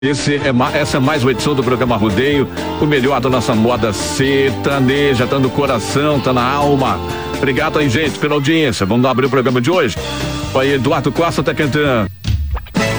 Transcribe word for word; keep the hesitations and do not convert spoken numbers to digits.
Esse é, essa é mais uma edição do programa Rodeio, o melhor da nossa moda sertaneja, tá no coração, tá na alma. Obrigado aí, gente, pela audiência. Vamos abrir o programa de hoje. Aí, Eduardo Costa tá cantando.